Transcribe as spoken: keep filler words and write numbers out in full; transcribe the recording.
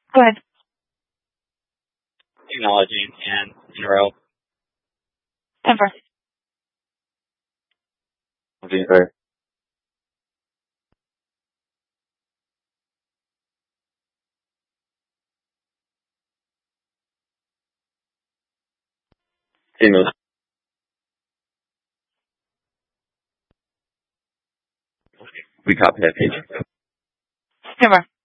Go ahead. Technology and in a row. Denver. Denver. Stimulus. We copy that page. Denver.